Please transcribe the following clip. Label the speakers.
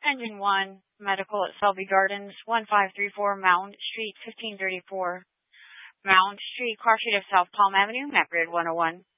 Speaker 1: Engine 1, Medical at Selby Gardens, 1534 Mound Street, 1534. Mound Street, car sheet of South Palm Avenue, map grid 101.